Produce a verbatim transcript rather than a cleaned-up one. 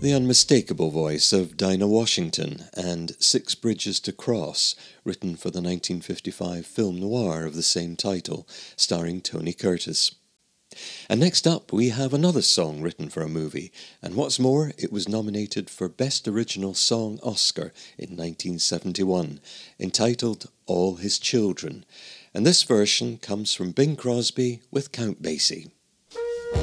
The unmistakable voice of Dinah Washington and Six Bridges to Cross, written for the nineteen fifty-five film noir of the same title, starring Tony Curtis. And next up, we have another song written for a movie, and what's more, it was nominated for Best Original Song Oscar in nineteen seventy-one, entitled All His Children, and this version comes from Bing Crosby with Count Basie.